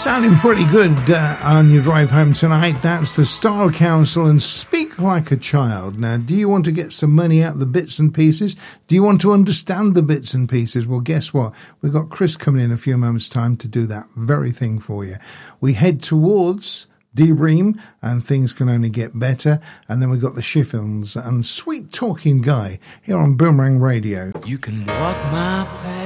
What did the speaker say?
Sounding pretty good on your drive home tonight. That's the Style Council and Speak Like a Child. Now, do you want to get some money out of the bits and pieces? Do you want to understand the bits and pieces? Well, guess what? We've got Chris coming in a few moments' time to do that very thing for you. We head towards D-Ream and things can only get better. And then we've got the Chiffons and Sweet Talking Guy here on Boomerang Radio. You can walk my path,